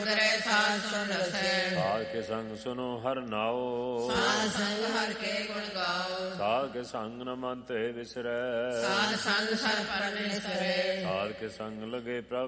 ਕਰੇ ਸਾਧ ਸੁਨ ਰਸੈ। ਸਾਧ ਕੇ ਸੰਗ ਸੁਨੋ ਹਰ ਨਾਉ। ਸਾਧ ਸੰਗ ਹਰਿ ਕੇ ਗੁਣ ਗਾਓ। ਸਾਧ ਕੇ ਸੰਗ ਨ ਮਨ ਤੇ ਵਿਸਰੈ। ਸਾਧ ਸੰਗ ਸਰ ਪਰਮੇਸ਼ਵਰੈ। ਸਾਧ ਕੇ ਸੰਗ ਲਗੇ ਪ੍ਰਭ